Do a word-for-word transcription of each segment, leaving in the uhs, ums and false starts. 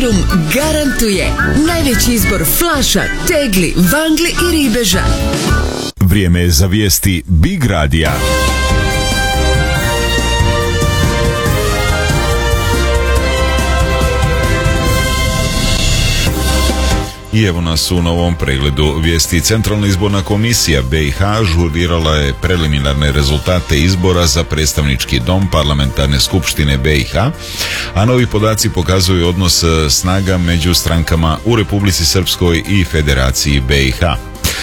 Serum garantuje najveći izbor flaša, tegli, vangli i ribeža. Vrijeme je za vijesti Big Radija. I evo nas u novom pregledu vijesti. Centralna izborna komisija B i H ažurirala je preliminarne rezultate izbora za predstavnički dom parlamentarne skupštine B i H, a novi podaci pokazuju odnos snaga među strankama u Republici Srpskoj i Federaciji B i H.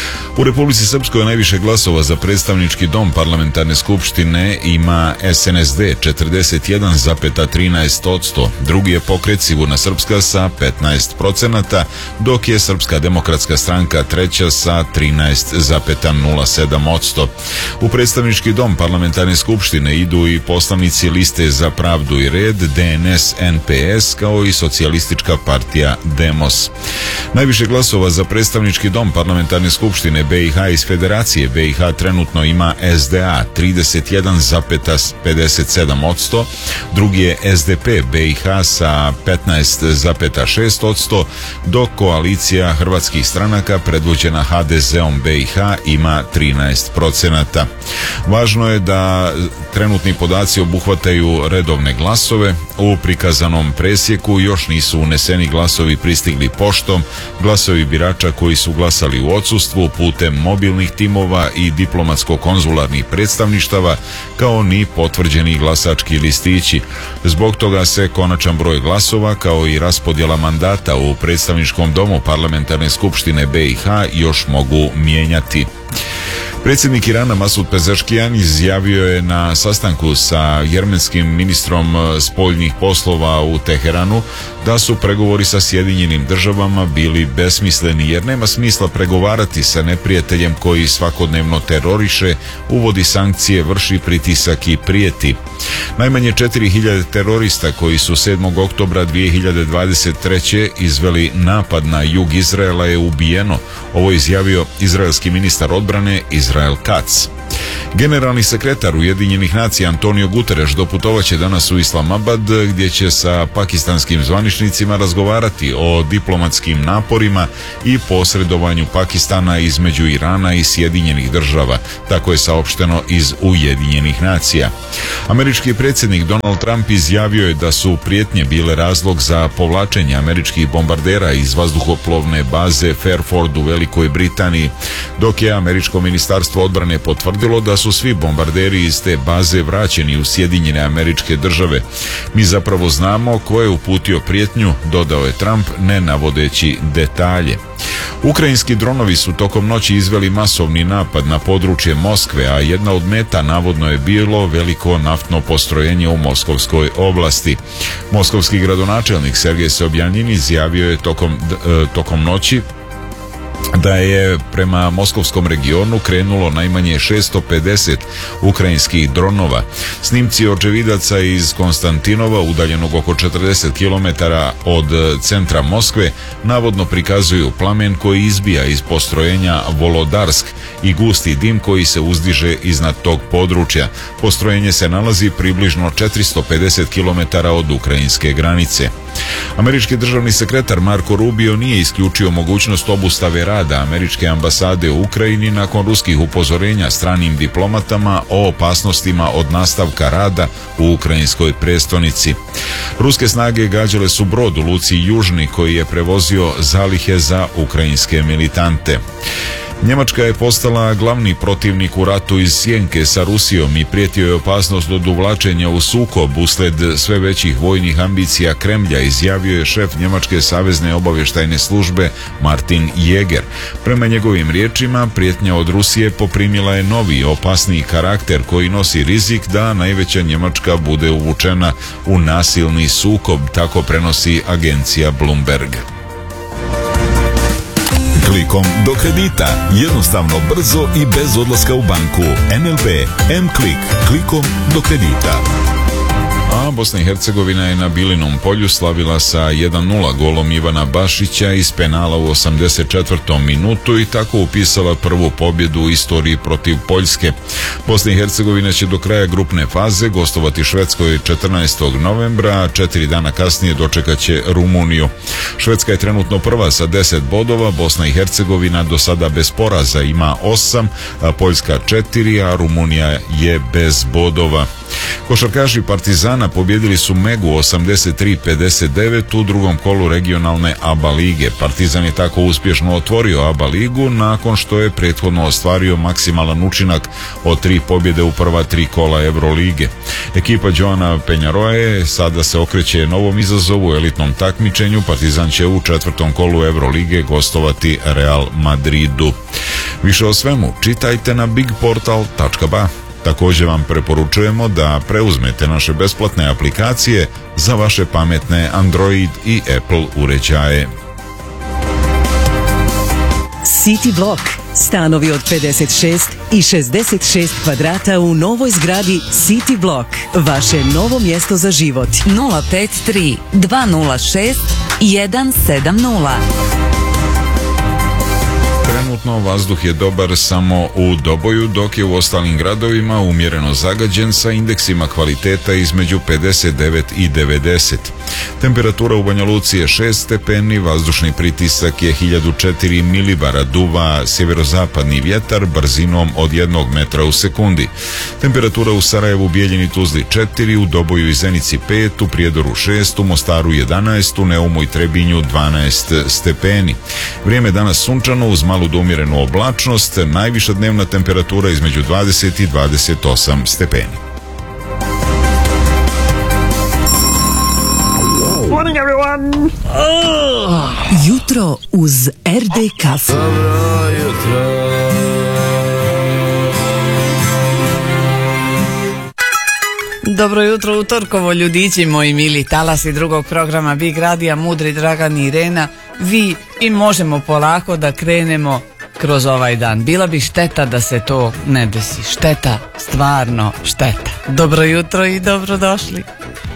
U Republici Srpskoj najviše glasova za predstavnički dom parlamentarne skupštine ima S N S D četrdeset jedan zarez trinaest posto, drugi je pokret Sigurna Srpska sa petnaest procenata, dok je Srpska demokratska stranka treća sa trinaest zarez nula sedam posto. U predstavnički dom parlamentarne skupštine idu i poslanici Liste za pravdu i red, D N S N P S kao i Socijalistička partija Demos. Najviše glasova za predstavnički dom parlamentarne skupštine B i H iz Federacije B i H trenutno ima S D A trideset jedan zarez pedeset sedam posto, drugi je S D P B i H sa petnaest zarez šest posto, dok koalicija hrvatskih stranaka predvođena H D Z-om B i H ima trinaest procenata. Važno je da trenutni podaci obuhvataju redovne glasove. U prikazanom presjeku još nisu uneseni glasovi pristigli poštom, glasovi birača koji su glasali u odsustvu putem mobilnih timova i diplomatsko-konzularnih predstavništava, kao ni potvrđeni glasački listići. Zbog toga se konačan broj glasova kao i raspodjela mandata u predstavničkom domu parlamentarne skupštine B i H još mogu mijenjati. Predsjednik Irana Masud Pezeškijan izjavio je na sastanku sa jermenskim ministrom spoljnih poslova u Teheranu da su pregovori sa Sjedinjenim državama bili besmisleni, jer nema smisla pregovarati sa neprijateljem koji svakodnevno teroriše, uvodi sankcije, vrši pritisak i prijeti. Najmanje četiri hiljade terorista koji su sedmog oktobra dvije hiljade dvadeset treće izveli napad na jug Izraela je ubijeno. Ovo je izjavio izraelski ministar odbrane Izrael Katz. Generalni sekretar Ujedinjenih nacija Antonio Guterres doputovaće danas u Islamabad, gdje će sa pakistanskim zvaničnicima razgovarati o diplomatskim naporima i posredovanju Pakistana između Irana i Sjedinjenih država, tako je saopšteno iz Ujedinjenih nacija. Američki predsjednik Donald Trump izjavio je da su prijetnje bile razlog za povlačenje američkih bombardera iz vazduhoplovne baze Fairford u Velikoj Britaniji, dok je američko ministarstvo odbrane potvrdilo da su svi bombarderi iz te baze vraćeni u Sjedinjene Američke Države. Mi zapravo znamo ko je uputio prijetnju, dodao je Trump, ne navodeći detalje. Ukrajinski dronovi su tokom noći izveli masovni napad na područje Moskve, a jedna od meta navodno je bilo veliko naftno postrojenje u Moskovskoj oblasti. Moskovski gradonačelnik Sergej Sobjanin izjavio je tokom, tokom noći da je prema moskovskom regionu krenulo najmanje šesto pedeset ukrajinskih dronova. Snimci očevidaca iz Konstantinova, udaljenog oko četrdeset kilometara od centra Moskve, navodno prikazuju plamen koji izbija iz postrojenja Volodarsk i gusti dim koji se uzdiže iznad tog područja. Postrojenje se nalazi približno četiristo pedeset kilometara od ukrajinske granice. Američki državni sekretar Marko Rubio nije isključio mogućnost obustave rada američke ambasade u Ukrajini nakon ruskih upozorenja stranim diplomatama o opasnostima od nastavka rada u ukrajinskoj prestonici. Ruske snage gađale su brod u luci Južni koji je prevozio zalihe za ukrajinske militante. Njemačka je postala glavni protivnik u ratu iz sjenke sa Rusijom i prijetio je opasnost od uvlačenja u sukob usled sve većih vojnih ambicija Kremlja, izjavio je šef Njemačke savezne obavještajne službe Martin Jäger. Prema njegovim riječima, prijetnja od Rusije poprimila je novi, opasniji karakter koji nosi rizik da najveća Njemačka bude uvučena u nasilni sukob, tako prenosi agencija Bloomberg. Klikom do kredita. Jednostavno, brzo i bez odlaska u banku. N L B M-Klik. Klikom do kredita. A a Bosna i Hercegovina je na Bilinom polju slavila sa jedan nula golom Ivana Bašića iz penala u osamdeset četvrtom minutu i tako upisala prvu pobjedu u istoriji protiv Poljske. Bosna i Hercegovina će do kraja grupne faze gostovati Švedskoj četrnaestog novembra, a četiri dana kasnije dočekat će Rumuniju. Švedska je trenutno prva sa deset bodova, Bosna i Hercegovina do sada bez poraza ima osam, a Poljska četiri, a Rumunija je bez bodova. Košarkaši Partizana pobjedili su Megu osamdeset tri pedeset devet u drugom kolu regionalne A B A lige. Partizan je tako uspješno otvorio A B A ligu nakon što je prethodno ostvario maksimalan učinak od tri pobjede u prva tri kola Eurolige. Ekipa Joana Penjaroe sada se okreće novom izazovu u elitnom takmičenju. Partizan će u četvrtom kolu Eurolige gostovati Real Madridu. Više o svemu čitajte na big portal tačka ba. Također vam preporučujemo da preuzmete naše besplatne aplikacije za vaše pametne Android i Apple uređaje. City Block. Stanovi od pedeset šest i šezdeset šest kvadrata u novoj zgradi City Block. Vaše novo mjesto za život. nula pet tri dva nula šest jedan sedam nula. Trenutno vazduh je dobar samo u Doboju, dok je u ostalim gradovima umjereno zagađen sa indeksima kvaliteta između pedeset devet i devedeset. Temperatura u Banja Luci je šest stepeni, vazdušni pritisak je hiljadu četiri milibara, duva sjeverozapadni vjetar brzinom od jednog metra u sekundi. Temperatura u Sarajevu, Bijeljini, Tuzli četiri, u Doboju i Zenici pet, u Prijedoru šest, u Mostaru jedanaest, u Neumu i Trebinju dvanaest stepeni. Vrijeme danas sunčano uz malu do umjerenu oblačnost, najviša dnevna temperatura između dvadeset i dvadeset osam stepeni. Morning everyone! Oh, jutro uz R D kafu. Dobro jutro. Dobro jutro utorkovo, ljudići moji mili, talasi drugog programa Big Radija, Mudri, Dragan i Irena. Vi i možemo polako da krenemo kroz ovaj dan. Bila bi šteta da se to ne desi. Šteta, stvarno šteta. Dobro jutro i dobrodošli.